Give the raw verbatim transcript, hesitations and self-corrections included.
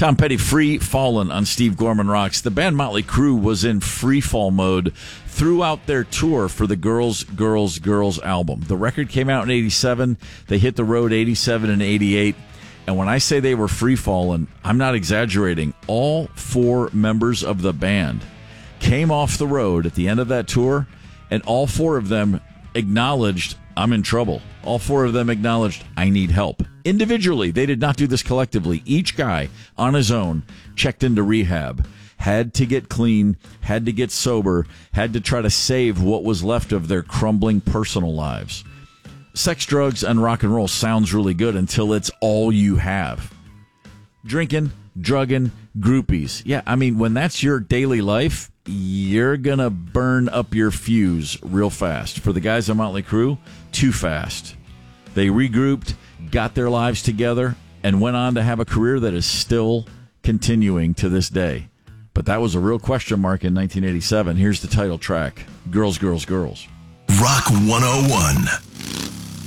Tom Petty, Free Fallin' on Steve Gorman Rocks. The band Motley Crue was in free fall mode throughout their tour for the Girls, Girls, Girls album. The record came out in eighty-seven. They hit the road eighty-seven and eighty-eight. And when I say they were free falling, I'm not exaggerating. All four members of the band came off the road at the end of that tour, and all four of them acknowledged, I'm in trouble. All four of them acknowledged, I need help. Individually, they did not do this collectively. Each guy, on his own, checked into rehab, had to get clean, had to get sober, had to try to save what was left of their crumbling personal lives. Sex, drugs, and rock and roll sounds really good until it's all you have. Drinking, drugging, groupies. Yeah, I mean, when that's your daily life, you're going to burn up your fuse real fast. For the guys on Motley Crue, too fast. They regrouped, got their lives together, and went on to have a career that is still continuing to this day. But that was a real question mark in nineteen eighty-seven. Here's the title track, Girls, Girls, Girls. Rock one oh one.